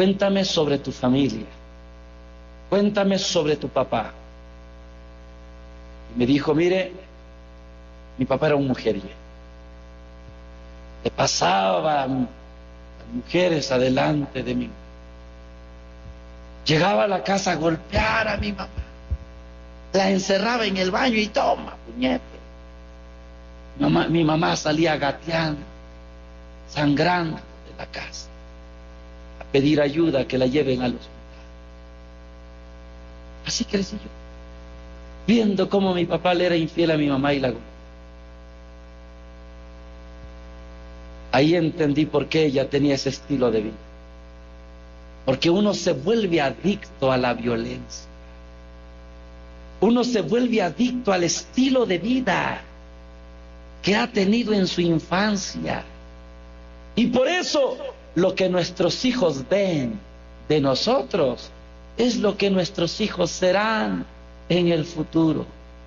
cuéntame sobre tu familia, cuéntame sobre tu papá. Y me dijo, mire, mi papá era un mujeriego. Le pasaba a mujeres adelante de mí. Llegaba a la casa a golpear a mi mamá. La encerraba en el baño y toma, puñete. Mi mamá salía gateando, sangrando de la casa, a pedir ayuda, que la lleven al hospital. Así crecí yo, viendo cómo mi papá le era infiel a mi mamá y la golpeaba. Ahí entendí por qué ella tenía ese estilo de vida. Porque uno se vuelve adicto a la violencia. Uno se vuelve adicto al estilo de vida que ha tenido en su infancia. Y por eso lo que nuestros hijos ven de nosotros es lo que nuestros hijos serán en el futuro.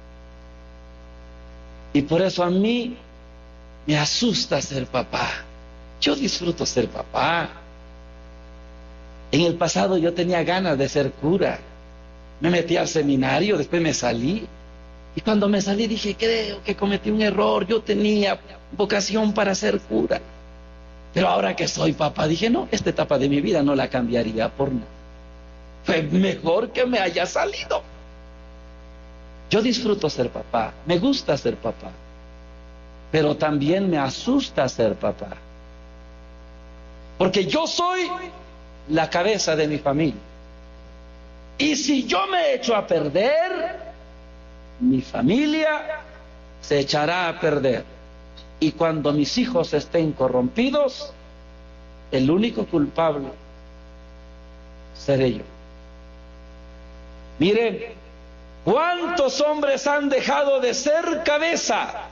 Y por eso a mí me asusta ser papá. Yo disfruto ser papá. En el pasado yo tenía ganas de ser cura. Me metí al seminario, después me salí. Y cuando me salí dije, creo que cometí un error. Yo tenía vocación para ser cura. Pero ahora que soy papá, dije, no, esta etapa de mi vida no la cambiaría por nada. Fue mejor que me haya salido. Yo disfruto ser papá, me gusta ser papá. Pero también me asusta ser papá. Porque yo soy la cabeza de mi familia. Y si yo me echo a perder, mi familia se echará a perder. Y cuando mis hijos estén corrompidos, el único culpable seré yo. Miren, ¿cuántos hombres han dejado de ser cabeza?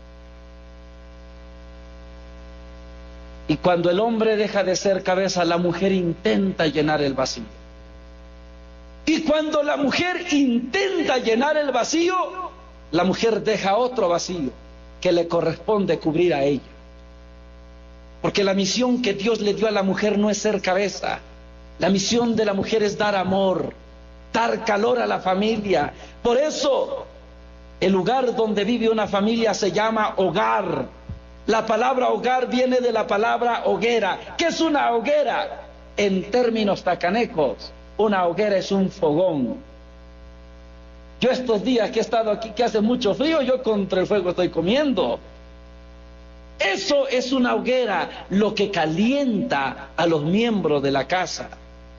Y cuando el hombre deja de ser cabeza, la mujer intenta llenar el vacío. Y cuando la mujer intenta llenar el vacío, la mujer deja otro vacío que le corresponde cubrir a ella. Porque la misión que Dios le dio a la mujer no es ser cabeza. La misión de la mujer es dar amor, dar calor a la familia. Por eso, el lugar donde vive una familia se llama hogar. La palabra hogar viene de la palabra hoguera. ¿Qué es una hoguera? En términos tacanecos, una hoguera es un fogón. Yo estos días que he estado aquí, que hace mucho frío, yo contra el fuego estoy comiendo. Eso es una hoguera, lo que calienta a los miembros de la casa.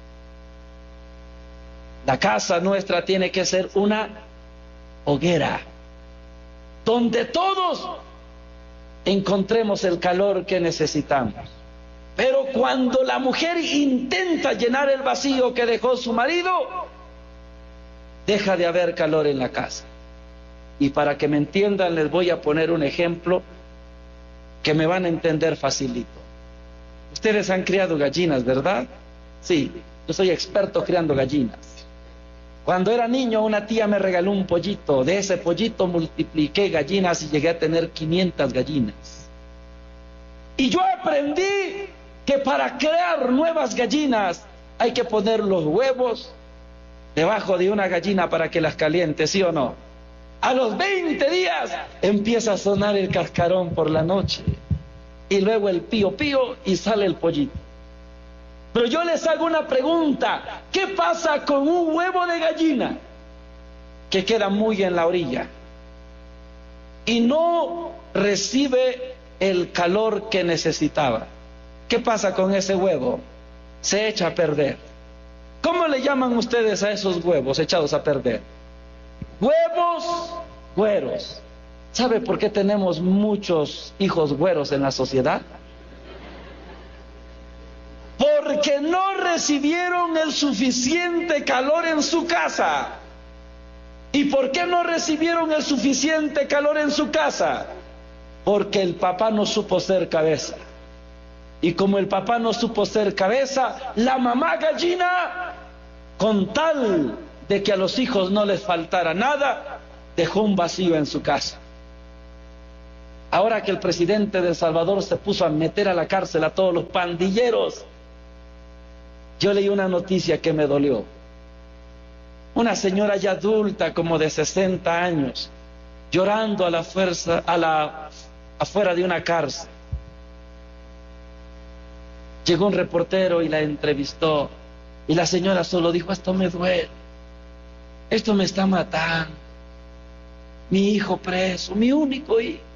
La casa nuestra tiene que ser una hoguera, donde todos encontremos el calor que necesitamos. Pero cuando la mujer intenta llenar el vacío que dejó su marido, deja de haber calor en la casa. Y para que me entiendan, les voy a poner un ejemplo que me van a entender facilito. Ustedes han criado gallinas, ¿verdad? Sí, yo soy experto criando gallinas. Cuando era niño, una tía me regaló un pollito. De ese pollito multipliqué gallinas y llegué a tener 500 gallinas. Y yo aprendí que para crear nuevas gallinas hay que poner los huevos debajo de una gallina para que las caliente, ¿sí o no? A los 20 días empieza a sonar el cascarón por la noche. Y luego el pío pío y sale el pollito. Pero yo les hago una pregunta. ¿Qué pasa con un huevo de gallina que queda muy en la orilla y no recibe el calor que necesitaba? ¿Qué pasa con ese huevo? Se echa a perder. ¿Cómo le llaman ustedes a esos huevos echados a perder? Huevos güeros. ¿Sabe por qué tenemos muchos hijos güeros en la sociedad? Porque no recibieron el suficiente calor en su casa. ¿Y por qué no recibieron el suficiente calor en su casa? Porque el papá no supo ser cabeza. Y como el papá no supo ser cabeza, la mamá gallina, con tal de que a los hijos no les faltara nada, dejó un vacío en su casa. Ahora que el presidente de El Salvador se puso a meter a la cárcel a todos los pandilleros, Yo leí una noticia que me dolió. Una señora ya adulta, como de 60 años, llorando a la fuerza, afuera de una cárcel. Llegó un reportero y la entrevistó, y la señora solo dijo: esto me duele, esto me está matando, mi hijo preso, mi único hijo.